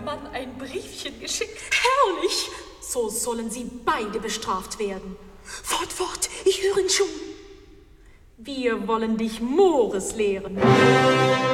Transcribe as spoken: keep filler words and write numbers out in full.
Mann ein Briefchen geschickt. Herrlich! So sollen sie beide bestraft werden. Fort, fort, ich höre ihn schon. Wir wollen dich Mores lehren.